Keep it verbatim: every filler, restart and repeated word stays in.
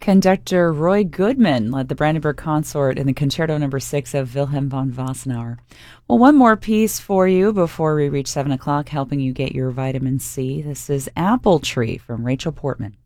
Conductor Roy Goodman led the Brandenburg Consort in the Concerto Number Six of Wilhelm von Wassenaar. Well, one more piece for you before we reach seven o'clock, helping you get your vitamin C. This is Apple Tree from Rachel Portman.